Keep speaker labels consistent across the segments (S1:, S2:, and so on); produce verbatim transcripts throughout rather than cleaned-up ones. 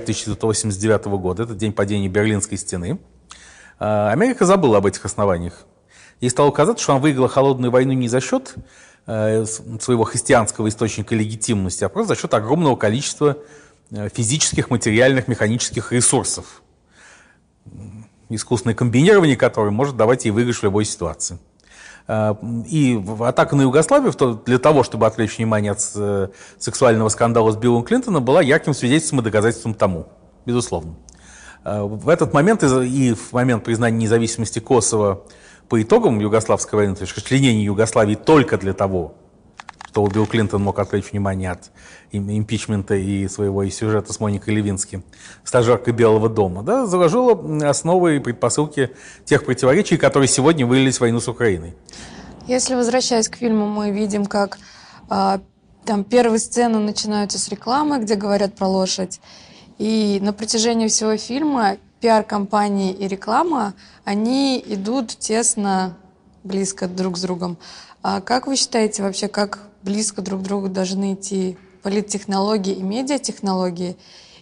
S1: тысяча девятьсот восемьдесят девятого года, это день падения Берлинской стены, Америка забыла об этих основаниях. Ей стало казаться, что она выиграла холодную войну не за счет своего христианского источника легитимности, а просто за счет огромного количества физических, материальных, механических ресурсов, искусственное комбинирование которое может давать ей выигрыш в любой ситуации. И атака на Югославию для того, чтобы отвлечь внимание от сексуального скандала с Биллом Клинтоном, была ярким свидетельством и доказательством тому, безусловно. В этот момент и в момент признания независимости Косово по итогам Югославской войны, то есть расчленение Югославии только для того, чтобы Билл Клинтон мог отвлечь внимание от импичмента и своего и сюжета с Моникой Левински, стажеркой Белого дома, да, заложила основы и предпосылки тех противоречий, которые сегодня вылились в войну с Украиной.
S2: Если, возвращаясь к фильму, мы видим, как э, там первые сцены начинаются с рекламы, где говорят про лошадь, и на протяжении всего фильма пиар-компании и реклама, они идут тесно, близко друг с другом. А как вы считаете вообще, как близко друг к другу должны идти политтехнологии и медиатехнологии?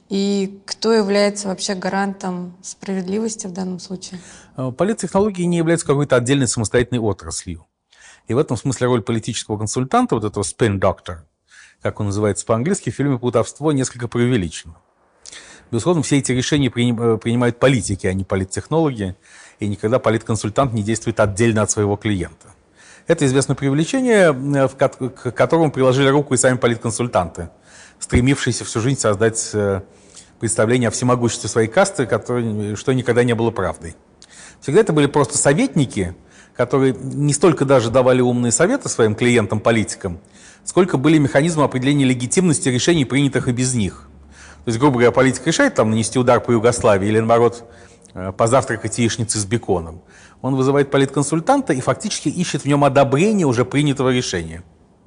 S2: И кто является вообще гарантом справедливости в данном случае?
S1: Политтехнологии не являются какой-то отдельной самостоятельной отраслью. И в этом смысле роль политического консультанта, вот этого spin doctor, как он называется по-английски, в фильме «Плутовство» несколько преувеличено. Безусловно, все эти решения принимают политики, а не политтехнологи, и никогда политконсультант не действует отдельно от своего клиента. Это известное преувеличение, к которому приложили руку и сами политконсультанты, стремившиеся всю жизнь создать представление о всемогуществе своей касты, которое, что никогда не было правдой. Всегда это были просто советники, которые не столько даже давали умные советы своим клиентам-политикам, сколько были механизмы определения легитимности решений, принятых и без них. То есть, грубо говоря, политик решает там нанести удар по Югославии или, наоборот, позавтракать яичницей с беконом. Он вызывает политконсультанта и фактически ищет в нем одобрение уже принятого решения.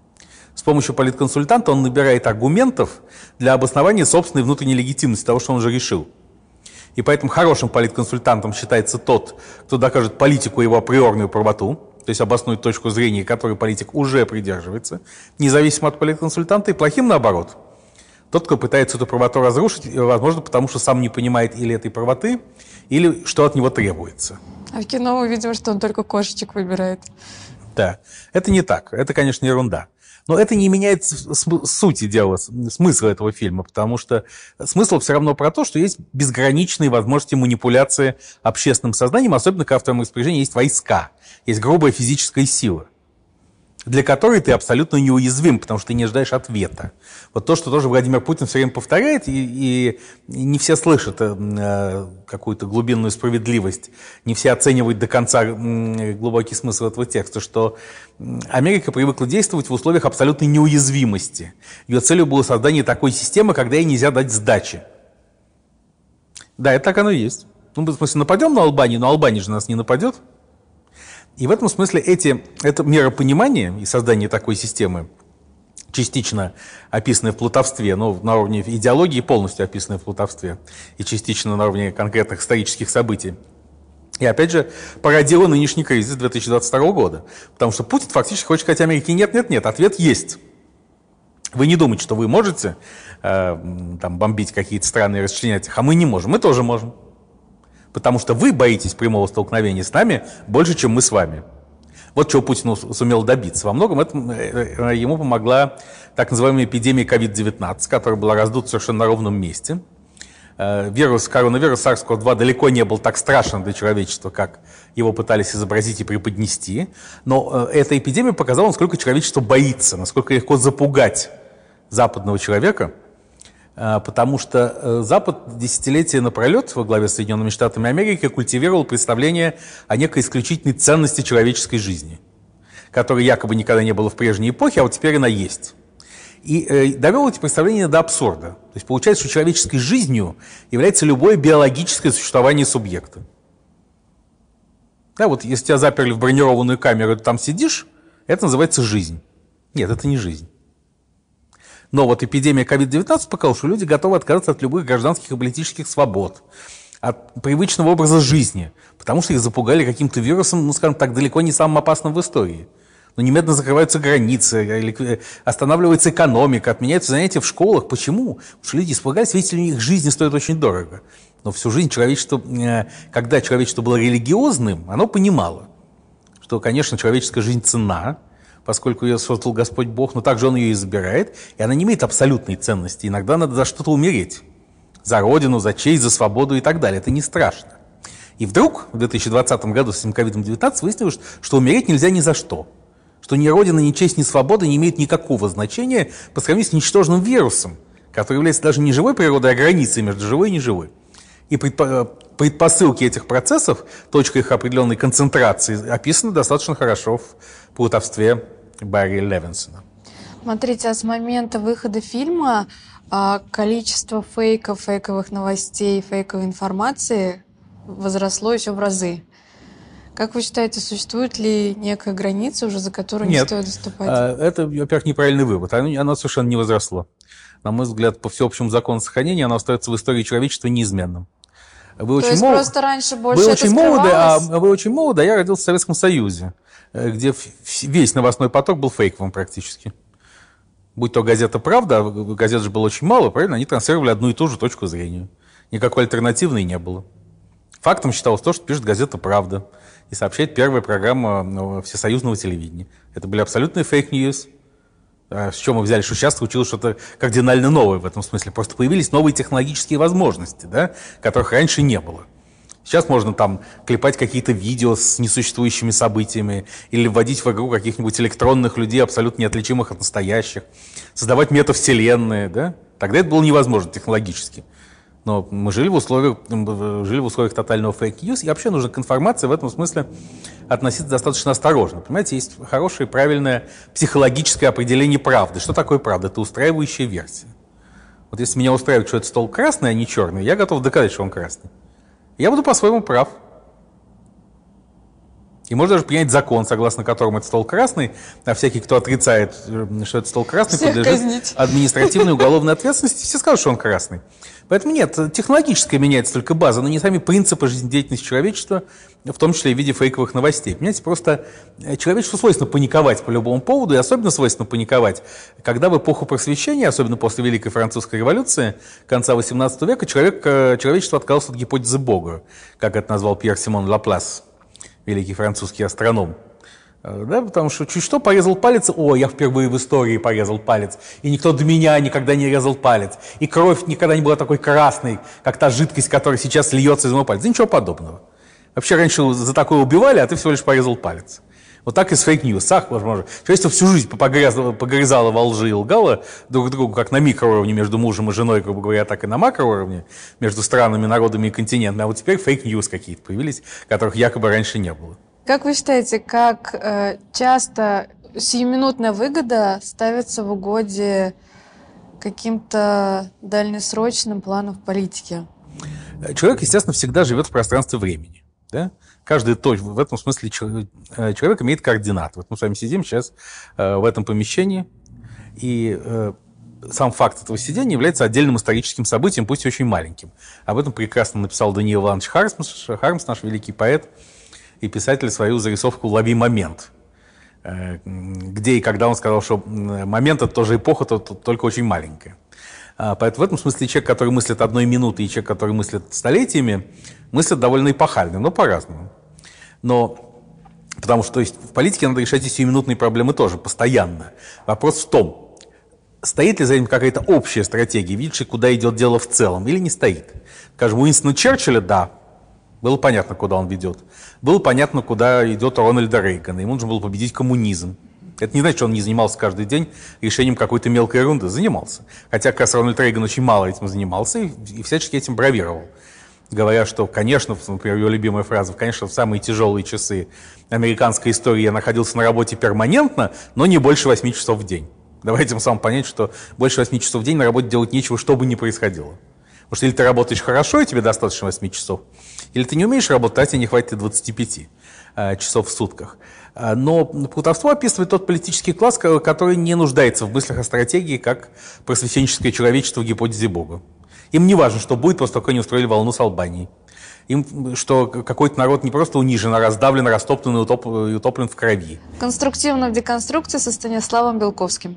S1: С помощью политконсультанта он набирает аргументов для обоснования собственной внутренней легитимности того, что он уже решил. И поэтому хорошим политконсультантом считается тот, кто докажет политику его априорную правоту, то есть обоснует точку зрения, которой политик уже придерживается, независимо от политконсультанта, и плохим наоборот. Тот, кто пытается эту правоту разрушить, возможно, потому что сам не понимает или этой правоты, или что от него требуется.
S2: А в кино мы видим, что он только кошечек выбирает.
S1: Да, это не так. Это, конечно, ерунда. Но это не меняет сути дела, смысла этого фильма, потому что смысл все равно про то, что есть безграничные возможности манипуляции общественным сознанием, особенно когда в твоем распоряжении есть войска, есть грубая физическая сила, для которой ты абсолютно неуязвим, потому что ты не ожидаешь ответа. Вот то, что тоже Владимир Путин все время повторяет, и, и не все слышат э, какую-то глубинную справедливость, не все оценивают до конца э, глубокий смысл этого текста, что Америка привыкла действовать в условиях абсолютной неуязвимости. Ее целью было создание такой системы, когда ей нельзя дать сдачи. Да, это так оно и есть. Ну, в смысле, нападем на Албанию, но Албания же нас не нападет. И в этом смысле эти, это мера понимания и создание такой системы, частично описанная в плутовстве, но на уровне идеологии полностью описанная в плутовстве, и частично на уровне конкретных исторических событий. И опять же, породила нынешний кризис две тысячи двадцать второго года. Потому что Путин фактически хочет сказать Америке: нет, нет, нет, ответ есть. Вы не думаете, что вы можете э, там, бомбить какие-то страны и расчленять их, а мы не можем, мы тоже можем. Потому что вы боитесь прямого столкновения с нами больше, чем мы с вами. Вот чего Путин сумел добиться. Во многом это, ему помогла так называемая эпидемия ковид девятнадцать, которая была раздута совершенно на ровном месте. Вирус, коронавирус сарс ков два далеко не был так страшен для человечества, как его пытались изобразить и преподнести. Но эта эпидемия показала, насколько человечество боится, насколько легко запугать западного человека. Потому что Запад десятилетия напролет во главе с Соединенными Штатами Америки культивировал представление о некой исключительной ценности человеческой жизни, которой якобы никогда не было в прежней эпохе, а вот теперь она есть. И э, довел эти представления до абсурда. То есть получается, что человеческой жизнью является любое биологическое существование субъекта. Да, вот если тебя заперли в бронированную камеру, и ты там сидишь, это называется жизнь. Нет, это не жизнь. Но вот эпидемия ковид девятнадцать показала, что люди готовы отказаться от любых гражданских и политических свобод, от привычного образа жизни, потому что их запугали каким-то вирусом, ну, скажем так, далеко не самым опасным в истории. Но немедленно закрываются границы, останавливается экономика, отменяются занятия в школах. Почему? Потому что люди испугались, видите ли, их жизни стоит очень дорого. Но всю жизнь человечество, когда человечество было религиозным, оно понимало, что, конечно, человеческая жизнь ценна, поскольку ее создал Господь Бог, но также Он ее и забирает, и она не имеет абсолютной ценности. Иногда надо за что-то умереть. За Родину, за честь, за свободу и так далее. Это не страшно. И вдруг в две тысячи двадцатом году с этим ковид девятнадцать выяснилось, что умереть нельзя ни за что. Что ни Родина, ни честь, ни свобода не имеют никакого значения по сравнению с ничтожным вирусом, который является даже не живой природой, а границей между живой и неживой. И предпосылки этих процессов, точка их определенной концентрации, описаны достаточно хорошо в плутовстве Барри Левинсона.
S2: Смотрите, а с момента выхода фильма количество фейков, фейковых новостей, фейковой информации возросло еще в разы. Как вы считаете, существует ли некая граница уже, за которую
S1: Нет,
S2: не стоит заступать?
S1: Это, во-первых, неправильный вывод. Оно совершенно не возросло. На мой взгляд, по всеобщему закону сохранения, оно остается в истории человечества неизменным. Вы
S2: То
S1: очень
S2: есть
S1: мол...
S2: просто раньше больше
S1: вы
S2: это
S1: очень молоды, а
S2: скрывалось?
S1: вы очень молоды, а я родился в Советском Союзе, где весь новостной поток был фейковым практически. Будь то газета «Правда», а газет же было очень мало, правильно? Они транслировали одну и ту же точку зрения. Никакой альтернативной не было. Фактом считалось то, что пишет газета «Правда» и сообщает первая программа всесоюзного телевидения. Это были абсолютные фейк-ньюс. С чего мы взяли, что сейчас случилось что-то кардинально новое в этом смысле. Просто появились новые технологические возможности, да, которых раньше не было. Сейчас можно там клепать какие-то видео с несуществующими событиями или вводить в игру каких-нибудь электронных людей, абсолютно неотличимых от настоящих, создавать метавселенные, да. Тогда это было невозможно технологически. Но мы жили в условиях, жили в условиях тотального фейк-ньюс, и вообще нужно к информации в этом смысле относиться достаточно осторожно. Понимаете, есть хорошее, правильное психологическое определение правды. Что такое правда? Это устраивающая версия. Вот если меня устраивает, что этот стол красный, а не черный, я готов доказать, что он красный. Я буду по-своему прав. И можно даже принять закон, согласно которому этот стол красный, а всякий, кто отрицает, что этот стол красный,
S2: Всех
S1: подлежит
S2: казнить.
S1: административной уголовной ответственности, все скажут, что он красный. Поэтому нет, технологическая меняется только база, но не сами принципы жизнедеятельности человечества, в том числе и в виде фейковых новостей. Понимаете, просто человечеству свойственно паниковать по любому поводу, и особенно свойственно паниковать, когда в эпоху просвещения, особенно после Великой Французской революции, конца восемнадцатого века, человек, человечество отказалось от гипотезы Бога, как это назвал Пьер Симон Лаплас, великий французский астроном. Да, потому что чуть что порезал палец, о, я впервые в истории порезал палец, и никто до меня никогда не резал палец, и кровь никогда не была такой красной, как та жидкость, которая сейчас льется из моего пальца. Ничего подобного. Вообще раньше за такое убивали, а ты всего лишь порезал палец. Вот так и с фейк-ньюс. Возможно. Человечество всю жизнь погрязало, погрязало во лжи и лгало друг другу, как на микроуровне между мужем и женой, грубо говоря, так и на макроуровне, между странами, народами и континентами. А вот теперь фейк-ньюс какие-то появились, которых якобы раньше не было.
S2: Как вы считаете, как э, часто сиюминутная выгода ставится в угоде каким-то дальнесрочным планам в политике?
S1: Человек, естественно, всегда живет в пространстве времени. Да? Каждый точка, в этом смысле человек, человек имеет координаты. Вот мы с вами сидим сейчас э, в этом помещении, и э, сам факт этого сидения является отдельным историческим событием, пусть и очень маленьким. Об этом прекрасно написал Даниил Иванович Хармс, Хармс, наш великий поэт и писатель, свою зарисовку «Лови момент», где и когда он сказал, что момент – это тоже эпоха, то, то, только очень маленькая. Поэтому в этом смысле человек, который мыслит одной минутой, и человек, который мыслит столетиями, мыслят довольно эпохально, но по-разному. Но, потому что то есть, в политике надо решать и сиюминутные проблемы тоже, постоянно. Вопрос в том, стоит ли за этим какая-то общая стратегия, видишь, куда идет дело в целом, или не стоит. Скажем, у Уинстона Черчилля – да. Было понятно, куда он ведет. Было понятно, куда идет Рональда Рейгана. Ему нужно было победить коммунизм. Это не значит, что он не занимался каждый день решением какой-то мелкой ерунды. Занимался. Хотя как раз Рональд Рейган очень мало этим занимался и, и всячески этим бравировал. Говоря, что, конечно, например, его любимая фраза, конечно, в самые тяжелые часы американской истории я находился на работе перманентно, но не больше восьми часов в день. Давайте тем самым понять, что больше восьми часов в день на работе делать нечего, что бы ни происходило. Потому что или ты работаешь хорошо, и тебе достаточно восьми часов, или ты не умеешь работать, а тебе не хватит двадцати пяти э, часов в сутках. Но плутовство описывает тот политический класс, который не нуждается в мыслях о стратегии, как просвещенческое человечество в гипотезе Бога. Им не важно, что будет, после того, как они устроили волну с Албанией. им, что какой-то народ не просто унижен, а раздавлен, растоптан и, утоп, и утоплен в крови.
S2: Конструктивно в деконструкции со Станиславом Белковским.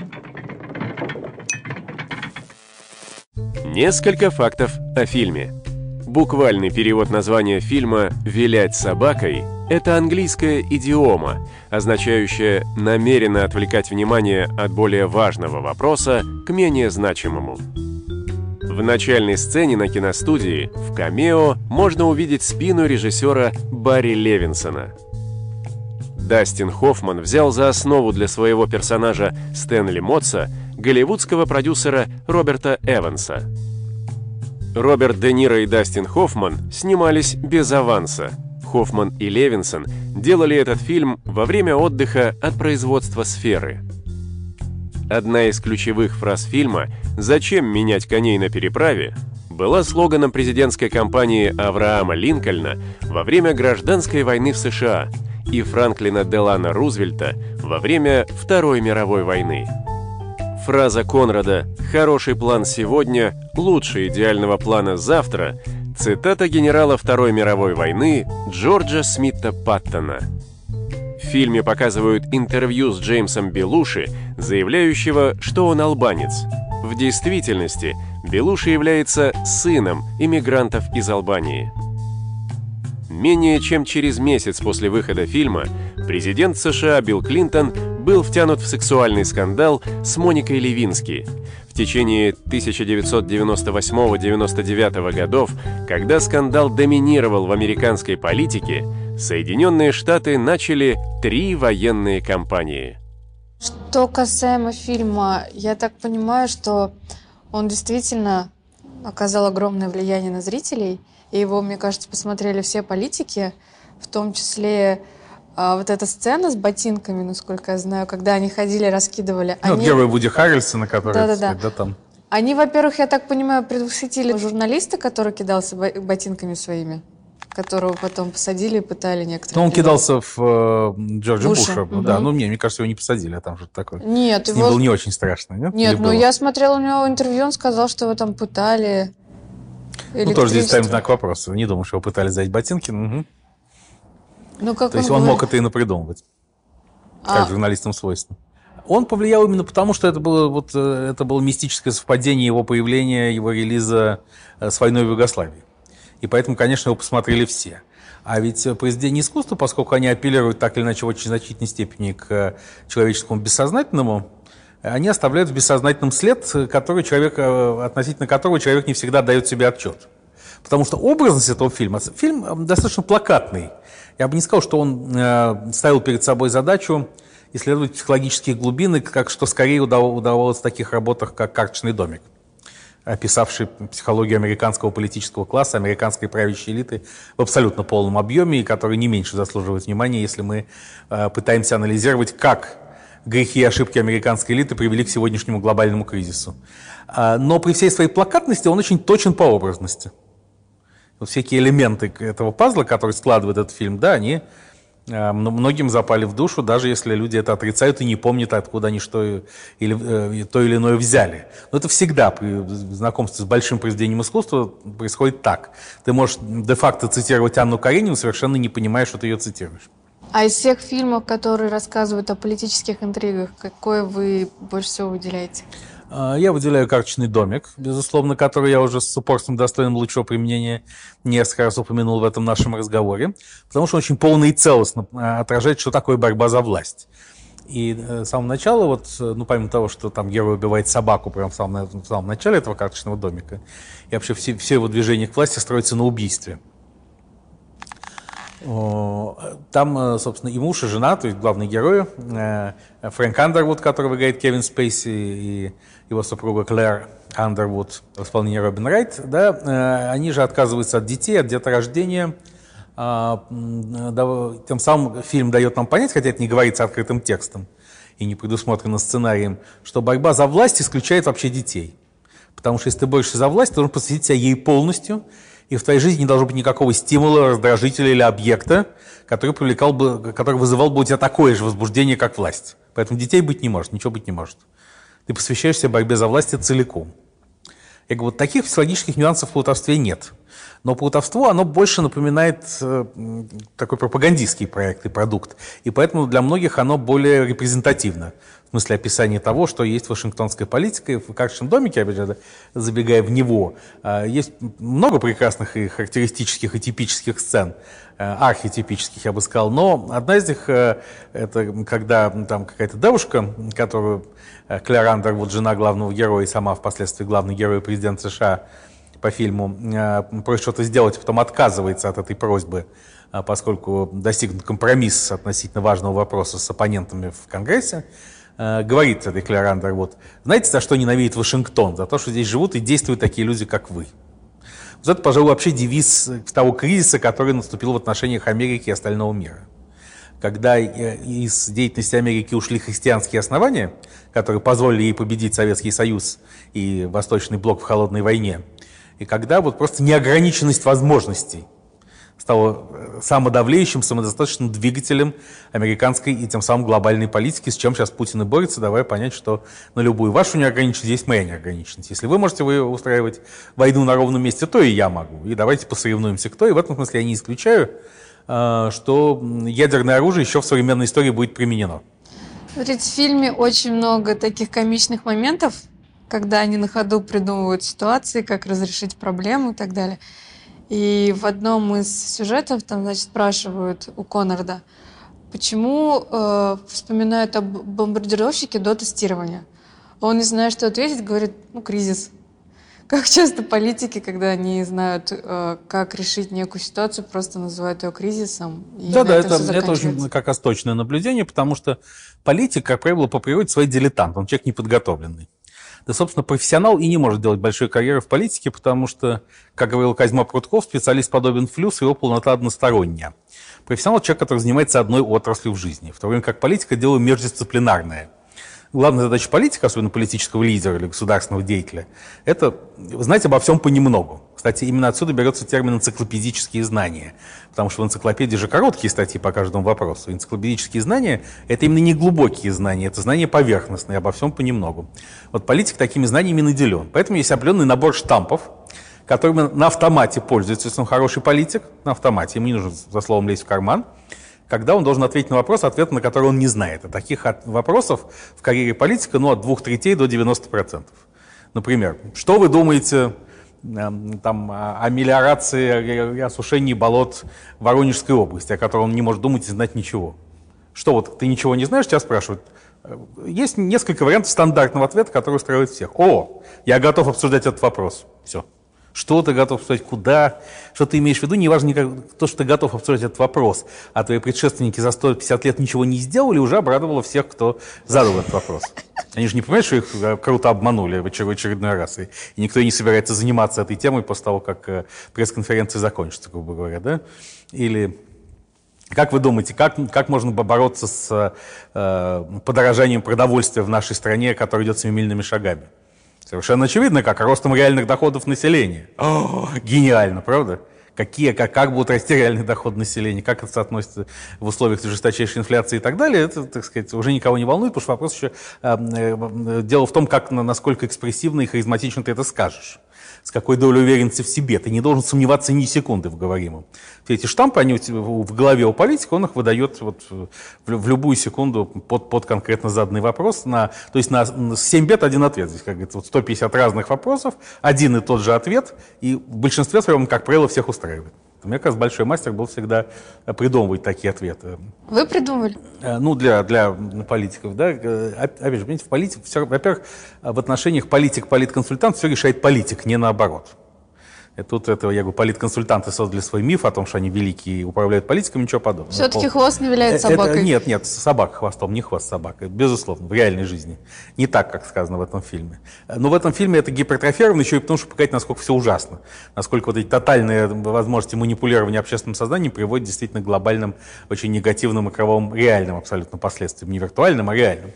S3: Несколько фактов о фильме. Буквальный перевод названия фильма «Вилять собакой» — это английская идиома, означающая намеренно отвлекать внимание от более важного вопроса к менее значимому. В начальной сцене на киностудии в камео можно увидеть спину режиссера Барри Левинсона. Дастин Хоффман взял за основу для своего персонажа Стэнли Мотса голливудского продюсера Роберта Эванса. Роберт Де Ниро и Дастин Хоффман снимались без аванса. Хоффман и Левинсон делали этот фильм во время отдыха от производства «Сферы». Одна из ключевых фраз фильма «Зачем менять коней на переправе?» была слоганом президентской кампании Авраама Линкольна во время гражданской войны в США и Франклина Делано Рузвельта во время Второй мировой войны. Фраза Конрада «Хороший план сегодня лучше идеального плана завтра» — цитата генерала Второй мировой войны Джорджа Смита Паттона. В фильме показывают интервью с Джеймсом Белуши, заявляющего, что он албанец. В действительности Белуши является сыном иммигрантов из Албании. Менее чем через месяц после выхода фильма президент США Билл Клинтон был втянут в сексуальный скандал с Моникой Левински. В течение тысяча девятьсот девяносто восьмого — девяносто девятого годов, когда скандал доминировал в американской политике, Соединенные Штаты начали три военные кампании.
S2: Что касаемо фильма, я так понимаю, что он действительно оказал огромное влияние на зрителей, и его, мне кажется, посмотрели все политики, в том числе а, вот эта сцена с ботинками, насколько я знаю, когда они ходили, раскидывали.
S1: Ну,
S2: они...
S1: герой Вуди Харрельсона, который...
S2: Да-да-да.
S1: Да, там.
S2: Они, во-первых, я так понимаю, предвосхитили журналиста, который кидался ботинками своими, которого потом посадили и пытали некоторые.
S1: Ну, он кидался в э, Джорджа
S2: Буша.
S1: Буша.
S2: Угу.
S1: Да, ну, мне, мне кажется, его не посадили, а там же такое.
S2: Нет,
S1: С
S2: его...
S1: ним было не очень страшно, нет?
S2: Нет,
S1: Или
S2: ну
S1: было?
S2: я смотрела у него интервью, он сказал, что его там пытали.
S1: Ну, тоже здесь ставим знак вопроса. Не думаю, что его пытались взять ботинки. Угу.
S2: Ну, как
S1: То есть
S2: он,
S1: он
S2: говорит...
S1: мог это и напридумывать,
S2: А.
S1: как журналистам свойственно. Он повлиял именно потому, что это было, вот, это было мистическое совпадение его появления, его релиза с войной в Югославии. И поэтому, конечно, его посмотрели все. А ведь произведения искусства, поскольку они апеллируют так или иначе в очень значительной степени к человеческому бессознательному, они оставляют в бессознательном след, который человек, относительно которого человек не всегда дает себе отчет. Потому что образность этого фильма, фильм достаточно плакатный. Я бы не сказал, что он э, ставил перед собой задачу исследовать психологические глубины, как что скорее удавалось в таких работах, как «Карточный домик», описавший психологию американского политического класса, американской правящей элиты в абсолютно полном объеме, и который не меньше заслуживает внимания, если мы э, пытаемся анализировать, как грехи и ошибки американской элиты привели к сегодняшнему глобальному кризису. Э, но при всей своей плакатности он очень точен по образности. Вот всякие элементы этого пазла, который складывает этот фильм, да, они э, многим запали в душу, даже если люди это отрицают и не помнят, откуда они что или, э, то или иное взяли. Но это всегда при знакомстве с большим произведением искусства происходит так. Ты можешь де-факто цитировать Анну Каренину, совершенно не понимая, что ты ее цитируешь.
S2: А из всех фильмов, которые рассказывают о политических интригах, какой вы больше всего выделяете?
S1: Я выделяю «Карточный домик», безусловно, который я уже с упорством достойным лучшего применения несколько раз упомянул в этом нашем разговоре, потому что он очень полно и целостно отражает, что такое борьба за власть. И с самого начала, вот, ну, помимо того, что там герой убивает собаку прямо в самом, в самом начале этого «Карточного домика», и вообще все, все его движения к власти строятся на убийстве. Там, собственно, и муж, и жена, то есть главные герои, Фрэнк Андервуд, которого играет Кевин Спейси, и его супруга Клэр Андервуд в исполнении Робин Райт, да, они же отказываются от детей, от деторождения. Тем самым фильм дает нам понять, хотя это не говорится открытым текстом и не предусмотрено сценарием, что борьба за власть исключает вообще детей. Потому что если ты борешься за власть, ты должен посвятить себя ей полностью, и в твоей жизни не должно быть никакого стимула, раздражителя или объекта, который привлекал бы, который вызывал бы у тебя такое же возбуждение, как власть. Поэтому детей быть не может, ничего быть не может. Ты посвящаешься борьбе за власть целиком. Я говорю, вот таких психологических нюансов в плутовстве нет. Но плутовство, оно больше напоминает э, такой пропагандистский проект и продукт. И поэтому для многих оно более репрезентативно. В смысле описания того, что есть вашингтонская политика. И в «Карточном домике», опять же, забегая в него, э, есть много прекрасных и характеристических, и типических сцен. Э, архетипических, я бы сказал. Но одна из них, э, это когда там какая-то девушка, которую э, Клэр Андервуд, жена главного героя и сама впоследствии главный герой, президент США, по фильму, просит что-то сделать, а потом отказывается от этой просьбы, поскольку достигнут компромисс относительно важного вопроса с оппонентами в Конгрессе, говорит этой Клэр Андервуд: знаете, за что ненавидит Вашингтон? За то, что здесь живут и действуют такие люди, как вы. Вот это, пожалуй, вообще девиз того кризиса, который наступил в отношениях Америки и остального мира. Когда из деятельности Америки ушли христианские основания, которые позволили ей победить Советский Союз и Восточный блок в холодной войне, и когда вот просто неограниченность возможностей стала самодавлеющим, самодостаточным двигателем американской и тем самым глобальной политики, с чем сейчас Путин и борется, давая понять, что на любую вашу неограниченность есть моя неограниченность. Если вы можете вы устраивать войну на ровном месте, то и я могу. И давайте посоревнуемся, кто. И в этом смысле я не исключаю, что ядерное оружие еще в современной истории будет применено.
S2: Смотрите, в фильме очень много таких комичных моментов, когда они на ходу придумывают ситуации, как разрешить проблему и так далее. И в одном из сюжетов там, значит, спрашивают у Коннорда, почему э, вспоминают об бомбардировщике до тестирования. Он, не зная, что ответить, говорит: ну, кризис. Как часто политики, когда они знают, э, как решить некую ситуацию, просто называют ее кризисом.
S1: Да-да, это, это очень как раз точное наблюдение, потому что политик, как правило, по природе своей дилетант, он человек неподготовленный. Да, собственно, профессионал и не может делать большой карьеры в политике, потому что, как говорил Козьма Прутков, специалист подобен флюс, его полнота односторонняя. Профессионал – человек, который занимается одной отраслью в жизни, в то время как политика – дело междисциплинарное. Главная задача политика, особенно политического лидера или государственного деятеля, это знать обо всем понемногу. Кстати, именно отсюда берется термин «энциклопедические знания», потому что в энциклопедии же короткие статьи по каждому вопросу. Энциклопедические знания – это именно не глубокие знания, это знания поверхностные, обо всем понемногу. Вот политик такими знаниями наделен. Поэтому есть определенный набор штампов, которыми на автомате пользуется, если он хороший политик, на автомате, ему не нужно за словом лезть в карман, когда он должен ответить на вопрос, ответ на который он не знает. А таких вопросов в карьере политика ну, от двух третей до девяноста процентов. Например, что вы думаете там, о мелиорации и осушении болот в Воронежской области, о которой он не может думать и знать ничего? Что вот, ты ничего не знаешь, тебя спрашивают. Есть несколько вариантов стандартного ответа, который устраивает всех. О, я готов обсуждать этот вопрос. Все. Что ты готов обсуждать, куда, что ты имеешь в виду, неважно никак, то, что ты готов обсуждать этот вопрос, а твои предшественники за сто пятьдесят лет ничего не сделали, уже обрадовало всех, кто задал этот вопрос. Они же не понимают, что их круто обманули в очередной раз, и никто и не собирается заниматься этой темой после того, как пресс-конференция закончится, грубо говоря, да? Или как вы думаете, как, как можно бороться с э, подорожанием продовольствия в нашей стране, которое идет семимильными шагами? Совершенно очевидно, как ростом реальных доходов населения. О, гениально, правда? Какие, как, как будут расти реальные доходы населения, как это соотносится в условиях жесточайшей инфляции и так далее, это, так сказать, уже никого не волнует, потому что вопрос еще э, э, дело в том, как, насколько экспрессивно и харизматично ты это скажешь. С какой долей уверенности в себе. Ты не должен сомневаться ни секунды в говоримом. Все эти штампы, они в голове у политика, он их выдает вот в, в любую секунду под, под конкретно заданный вопрос. На, то есть на семь бет один ответ. Здесь, как говорится, вот сто пятьдесят разных вопросов, один и тот же ответ, и в большинстве своем, как правило, всех устраивает. Мне кажется, большой мастер был всегда придумывать такие ответы.
S2: Вы придумали?
S1: Ну, для, для политиков, да. Опять же, понимаете, в политике, все, во-первых, в отношениях политик-политконсультант все решает политик, не наоборот. И тут этого, я говорю, политконсультанты создали свой миф о том, что они великие и управляют политикой, ничего подобного.
S2: Все-таки хвост не виляет собакой.
S1: Это, нет, нет, собака хвостом, не хвост собакой. Безусловно, в реальной жизни. Не так, как сказано в этом фильме. Но в этом фильме это гипертрофировано еще и потому, что показать, насколько все ужасно. Насколько вот эти тотальные возможности манипулирования общественным сознанием приводят действительно к глобальным, очень негативным и кровавым, реальным абсолютно последствиям. Не виртуальным, а реальным.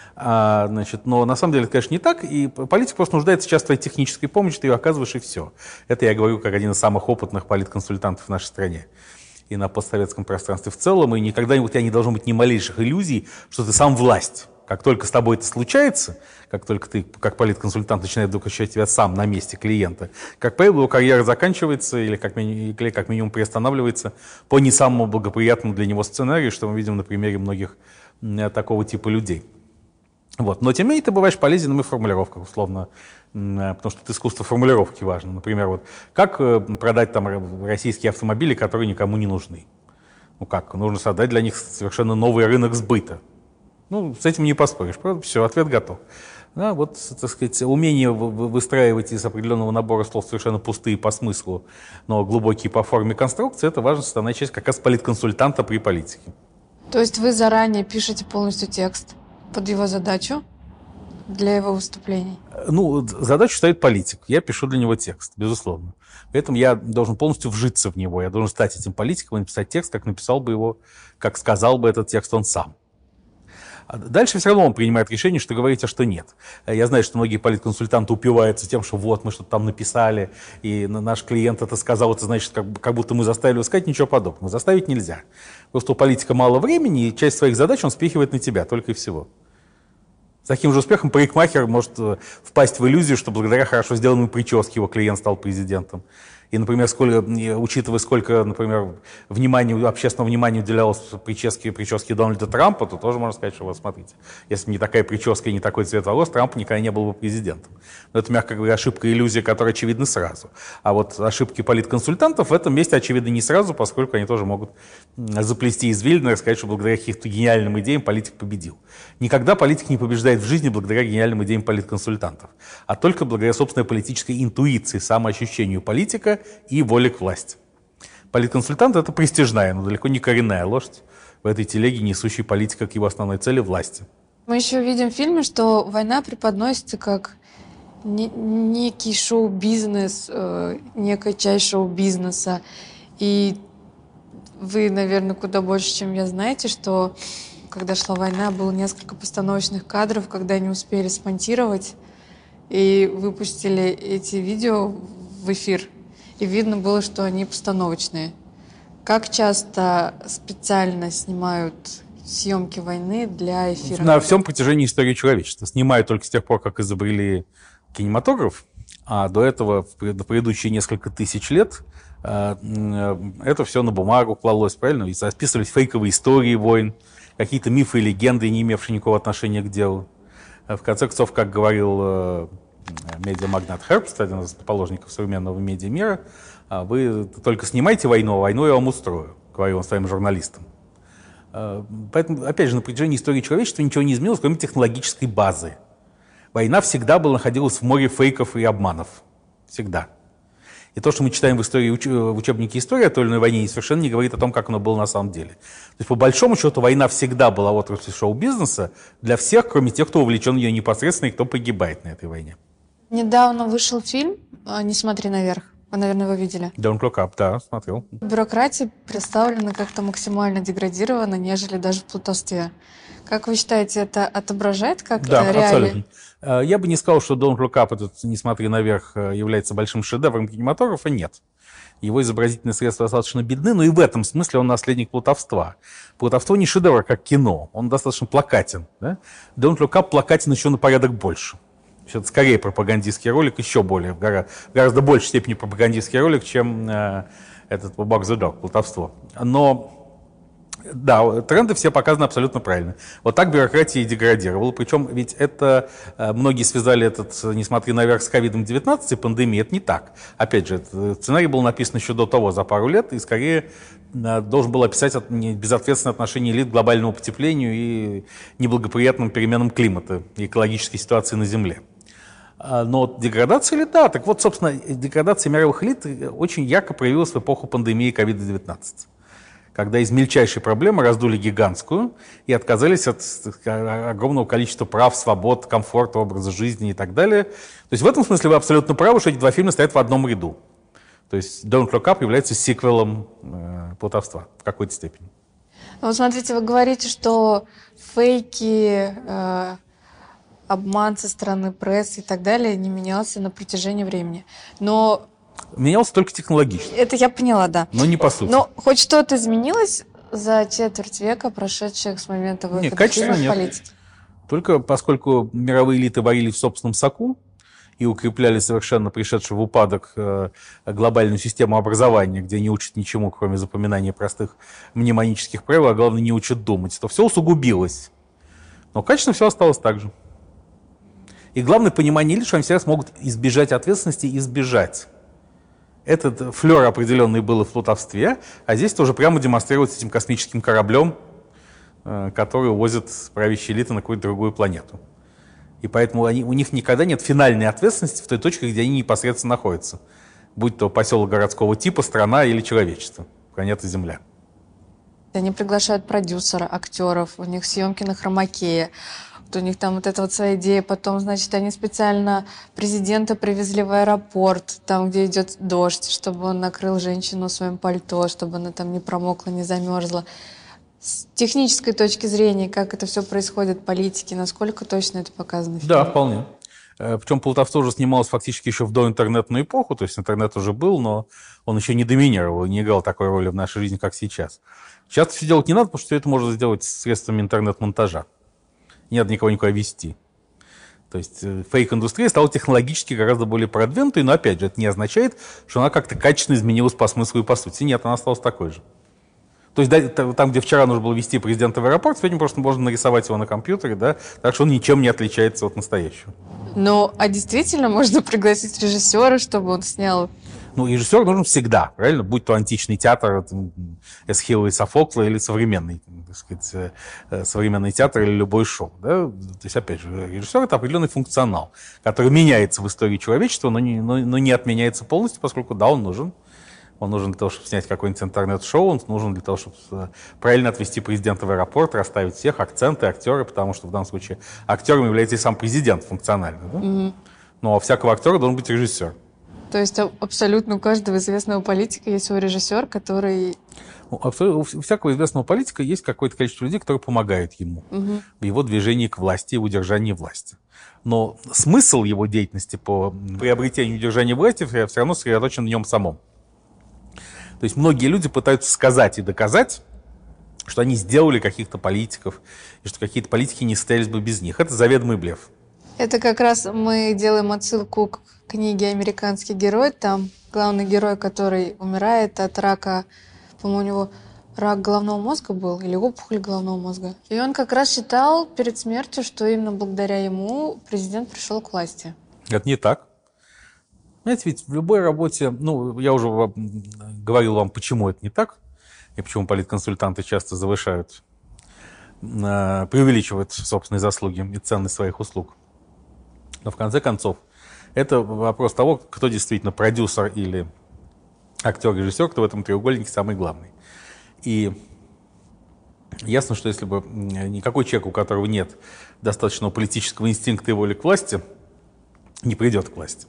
S1: А, значит, но на самом деле это, конечно, не так, и политик просто нуждается сейчас в твоей технической помощи, ты ее оказываешь, и все. Это я говорю как один из самых опытных политконсультантов в нашей стране и на постсоветском пространстве в целом, и никогда у тебя не должно быть ни малейших иллюзий, что ты сам власть, Как только с тобой это случается, как только ты, как политконсультант, начинаешь вдруг ощущать себя сам на месте клиента, как правило, его карьера заканчивается или как, ми- или как минимум приостанавливается по не самому благоприятному для него сценарию, что мы видим на примере многих м, такого типа людей. Вот. Но тем не менее ты бываешь полезен и в формулировках, условно, м, потому что это искусство формулировки важно. Например, вот, как э, продать там р- российские автомобили, которые никому не нужны? Ну как? Нужно создать для них совершенно новый рынок сбыта. Ну, с этим не поспоришь, правда? Все, ответ готов. Да, вот, так сказать, умение вы- вы- выстраивать из определенного набора слов совершенно пустые по смыслу, но глубокие по форме конструкции, это важная составная часть как раз политконсультанта при политике.
S2: То есть вы заранее пишете полностью текст под его задачу для его выступлений?
S1: Ну, задачу ставит политик. Я пишу для него текст, безусловно. При этом я должен полностью вжиться в него. Я должен стать этим политиком и написать текст, как написал бы его, как сказал бы этот текст он сам. А дальше все равно он принимает решение, что говорить, а что нет. Я знаю, что многие политконсультанты упиваются тем, что вот мы что-то там написали, и наш клиент это сказал, это значит, как, как будто мы заставили его сказать. Ничего подобного. Заставить нельзя. Просто у политика мало времени, и часть своих задач он спихивает на тебя, только и всего. С таким же успехом парикмахер может впасть в иллюзию, что благодаря хорошо сделанной прическе его клиент стал президентом. И, например, сколько, учитывая, сколько, например, внимания, общественного внимания уделялось прическе, прическе Дональда Трампа, то тоже можно сказать, что вот смотрите, если бы не такая прическа и не такой цвет волос, Трамп никогда не был бы президентом. Но это, мягко говоря, ошибка и иллюзия, которая очевидна сразу. А вот ошибки политконсультантов в этом месте очевидны не сразу, поскольку они тоже могут заплести извилины и рассказать, что благодаря каким-то гениальным идеям политик победил. Никогда политик не побеждает в жизни благодаря гениальным идеям политконсультантов, а только благодаря собственной политической интуиции, самоощущению политика и воле к власти. Политконсультант – это престижная, но далеко не коренная лошадь в этой телеге, несущей политика к его основной цели – власти.
S2: Мы еще видим в фильме, что война преподносится как не- некий шоу-бизнес, э, некая часть шоу-бизнеса. И вы, наверное, куда больше, чем я, знаете, что когда шла война, было несколько постановочных кадров, когда они успели смонтировать и выпустили эти видео в эфир. И видно было, что они постановочные. Как часто специально снимают съемки войны для эфира?
S1: На всем протяжении истории человечества. Снимают только с тех пор, как изобрели кинематограф, а до этого, в предыдущие несколько тысяч лет, э, э, это все на бумагу клалось, правильно? И записывались фейковые истории войн, какие-то мифы и легенды, не имевшие никакого отношения к делу. В конце концов, как говорил э, медиамагнат Хербст, один из основоположников современного медиамира, вы только снимайте войну, а войну я вам устрою, говорил он своим журналистам. Поэтому, опять же, на протяжении истории человечества ничего не изменилось, кроме технологической базы. Война всегда была, находилась в море фейков и обманов. Всегда. И то, что мы читаем в, истории, в учебнике истории о той или иной войне, совершенно не говорит о том, как оно было на самом деле. То есть, по большому счету, война всегда была отраслью шоу-бизнеса для всех, кроме тех, кто увлечен ее непосредственно и кто погибает на этой войне.
S2: Недавно вышел фильм «Не смотри наверх». Вы, наверное, его видели.
S1: Don't Look Up, да, смотрел.
S2: Бюрократия представлена как-то максимально деградированно, нежели даже в плутовстве. Как вы считаете, это отображает как
S1: Да,
S2: реалии?
S1: абсолютно. Я бы не сказал, что Don't Look Up, этот «Не смотри наверх», является большим шедевром кинематографа, нет. Его изобразительные средства достаточно бедны, но и в этом смысле он наследник плутовства. Плутовство не шедевр, как кино, он достаточно плакатен. Да? Don't Look Up плакатен еще на порядок больше. Это скорее пропагандистский ролик, еще более, в гораздо большей степени пропагандистский ролик, чем э, этот Walk the Dog, плутовство. Но, да, тренды все показаны абсолютно правильно. Вот так бюрократия и деградировала. Причем ведь это, э, многие связали этот «Не смотри наверх» с ковид девятнадцать и пандемией. Это не так. Опять же, сценарий был написан еще до того, за пару лет, и скорее э, должен был описать от, не, безответственное отношение элит к глобальному потеплению и неблагоприятным переменам климата и экологической ситуации на Земле. Но деградация элит, да, так вот, собственно, деградация мировых элит очень ярко проявилась в эпоху пандемии ковид девятнадцать, когда из мельчайшей проблемы раздули гигантскую и отказались от огромного количества прав, свобод, комфорта, образа жизни и так далее. То есть в этом смысле вы абсолютно правы, что эти два фильма стоят в одном ряду. То есть Don't Look Up является сиквелом э, плутовства в какой-то степени.
S2: Вот смотрите, вы говорите, что фейки... Э... обман со стороны прессы и так далее не менялся на протяжении времени. Но...
S1: Менялся только технологически.
S2: Это я поняла, да.
S1: Но не по сути.
S2: Но хоть что-то изменилось за четверть века, прошедших с момента выхода
S1: нет, качественно
S2: фильма
S1: нет.
S2: «Политики»?
S1: Только поскольку мировые элиты варились в собственном соку и укрепляли совершенно пришедшую в упадок глобальную систему образования, где не учат ничему, кроме запоминания простых мнемонических правил, а главное, не учат думать, то все усугубилось. Но качественно все осталось так же. И главное понимание элит, что они всегда смогут избежать ответственности и избежать. Этот флер определенный был и в плутовстве, а здесь тоже прямо демонстрируется этим космическим кораблем, который увозит правящие элиты на какую-то другую планету. И поэтому они, у них никогда нет финальной ответственности в той точке, где они непосредственно находятся. Будь то поселок городского типа, страна или человечество, планета Земля.
S2: Они приглашают продюсера, актеров, у них съемки на хромакее. Вот у них там вот эта вот своя идея. Потом, значит, они специально президента привезли в аэропорт, там, где идет дождь, чтобы он накрыл женщину своим пальто, чтобы она там не промокла, не замерзла. С технической точки зрения, как это все происходит, политики, насколько точно это показано в фильме?
S1: Да, вполне. Причем плутовство уже снималось фактически еще в доинтернетную эпоху, то есть интернет уже был, но он еще не доминировал, не играл такой роли в нашей жизни, как сейчас. Сейчас все делать не надо, потому что все это можно сделать средствами интернет-монтажа. Не надо никого никуда вести. То есть фейк-индустрия стала технологически гораздо более продвинутой, но, опять же, это не означает, что она как-то качественно изменилась по смыслу и по сути. Нет, она осталась такой же. То есть да, там, где вчера нужно было вести президента в аэропорт, сегодня просто можно нарисовать его на компьютере, да, так что он ничем не отличается от настоящего.
S2: Ну, а действительно можно пригласить режиссера, чтобы он снял?
S1: Ну, режиссер нужен всегда, правильно? Будь то античный театр Эсхила и Софокла или современный, так сказать, современный театр или любой шоу. Да? То есть, опять же, режиссер — это определенный функционал, который меняется в истории человечества, но не, но, но не отменяется полностью, поскольку, да, он нужен. Он нужен для того, чтобы снять какое-нибудь интернет-шоу, он нужен для того, чтобы правильно отвезти президента в аэропорт, расставить всех, акценты, актеры, потому что в данном случае актером является и сам президент функционально. Да? Mm-hmm. Но у всякого актера должен быть режиссер.
S2: То есть абсолютно у каждого известного политика есть свой режиссер, который...
S1: Ну, у всякого известного политика есть какое-то количество людей, которые помогают ему mm-hmm. в его движении к власти и в удержании власти. Но смысл его деятельности по приобретению и удержанию власти все равно сосредоточен в нем самом. То есть многие люди пытаются сказать и доказать, что они сделали каких-то политиков, и что какие-то политики не состоялись бы без них. Это заведомый блеф.
S2: Это как раз мы делаем отсылку к книге «Американский герой». Там главный герой, который умирает от рака, по-моему, у него рак головного мозга был или опухоль головного мозга. И он как раз считал перед смертью, что именно благодаря ему президент пришел к власти.
S1: Это не так. Знаете, ведь в любой работе, ну, я уже вам, говорил вам, почему это не так, и почему политконсультанты часто завышают, э, преувеличивают собственные заслуги и ценность своих услуг. Но в конце концов, это вопрос того, кто действительно продюсер или актер-режиссер, кто в этом треугольнике самый главный. И ясно, что если бы никакой человек, у которого нет достаточного политического инстинкта и воли к власти, не придет к власти.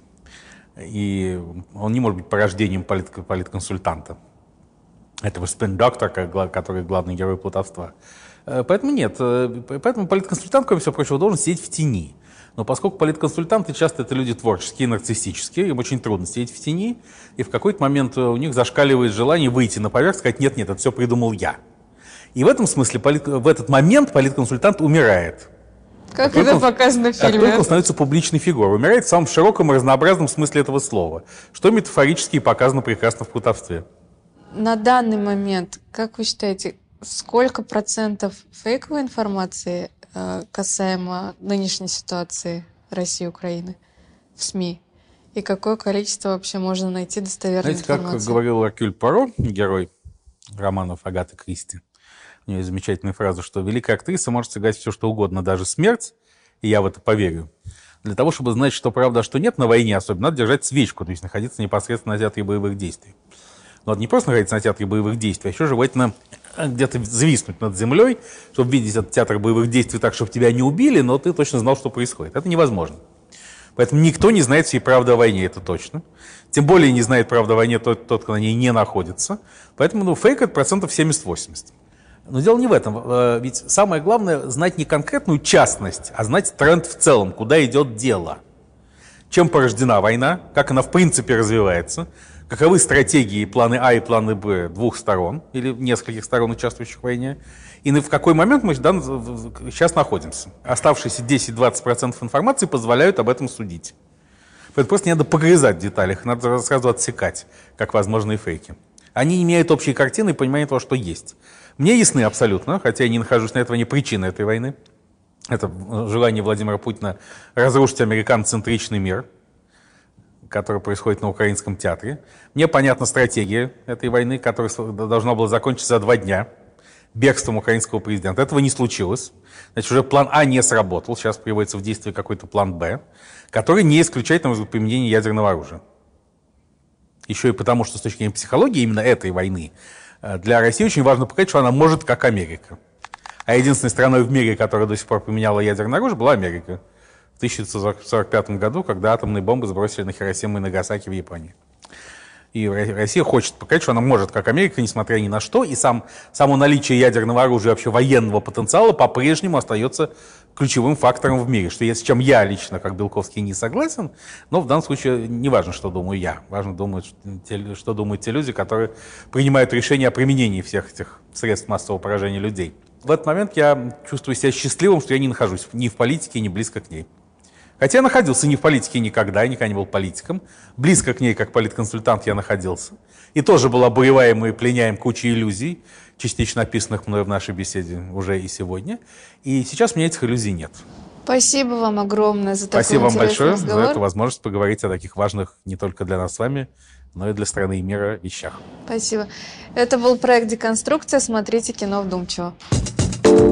S1: И он не может быть порождением полит, политконсультанта. Этого спин-доктора, который главный герой плутовства. Поэтому нет. Поэтому политконсультант, кроме всего прочего, должен сидеть в тени. Но поскольку политконсультанты часто это люди творческие, нарциссические, им очень трудно сидеть в тени, и в какой-то момент у них зашкаливает желание выйти на поверхность и сказать: нет-нет, это все придумал я. И в этом смысле полит, в этот момент политконсультант умирает.
S2: Как, как это он, показано в фильме?
S1: Как только он становится публичной фигурой. Умирает в самом широком и разнообразном смысле этого слова, что метафорически показано прекрасно в плутовстве.
S2: На данный момент, как вы считаете, сколько процентов фейковой информации э, касаемо нынешней ситуации России и Украины в СМИ? И какое количество вообще можно найти достоверной
S1: Знаете,
S2: информации?
S1: Как говорил Эркюль Пуаро, герой романов Агаты Кристи, у нее есть замечательная фраза, что великая актриса может сыграть все, что угодно, даже смерть, и я в это поверю. Для того, чтобы знать, что правда, а что нет на войне особенно, надо держать свечку, то есть находиться непосредственно на театре боевых действий. Но не просто находиться на театре боевых действий, а еще желательно где-то зависнуть над землей, чтобы видеть этот театр боевых действий так, чтобы тебя не убили, но ты точно знал, что происходит. Это невозможно. Поэтому никто не знает всей правды о войне, это точно. Тем более не знает правды о войне тот, тот, кто на ней не находится. Поэтому ну, фейк — это процентов семьдесят-восемьдесят. Но дело не в этом. Ведь самое главное — знать не конкретную частность, а знать тренд в целом, куда идет дело. Чем порождена война, как она в принципе развивается, каковы стратегии, планы А и планы Б двух сторон или нескольких сторон, участвующих в войне, и в какой момент мы сейчас находимся. Оставшиеся десять-двадцать процентов информации позволяют об этом судить. Поэтому просто не надо погрызать в деталях, надо сразу отсекать, как возможные фейки. Они имеют общие картины и понимание того, что есть. Мне ясны абсолютно, хотя я не нахожусь на этого, не причина этой войны. Это желание Владимира Путина разрушить американоцентричный мир, который происходит на украинском театре. Мне понятна стратегия этой войны, которая должна была закончиться за два дня бегством украинского президента. Этого не случилось. Значит, уже план А не сработал. Сейчас приводится в действие какой-то план Б, который не исключает, на мой взгляд, применение ядерного оружия. Еще и потому, что с точки зрения психологии именно этой войны для России очень важно показать, что она может, как Америка. А единственной страной в мире, которая до сих пор применяла ядерное оружие, была Америка. В тысяча девятьсот сорок пятом году, когда атомные бомбы сбросили на Хиросиму и Нагасаки в Японии. И Россия хочет показать, что она может, как Америка, несмотря ни на что. И сам, само наличие ядерного оружия, вообще военного потенциала, по-прежнему остается ключевым фактором в мире. Что, с чем я лично, как Белковский, не согласен, но в данном случае не важно, что думаю я. Важно, думать, что думают те люди, которые принимают решение о применении всех этих средств массового поражения людей. В этот момент я чувствую себя счастливым, что я не нахожусь ни в политике, ни близко к ней. Хотя я находился не в политике никогда, я никогда не был политиком. Близко к ней, как политконсультант, я находился. И тоже был обуреваем и пленяем кучей иллюзий, частично описанных мной в нашей беседе уже и сегодня. И сейчас у меня этих иллюзий нет.
S2: Спасибо вам огромное за такой
S1: Спасибо вам большое
S2: разговор.
S1: за эту возможность поговорить о таких важных не только для нас с вами, но и для страны и мира вещах.
S2: Спасибо. Это был проект «Деконструкция». Смотрите кино вдумчиво.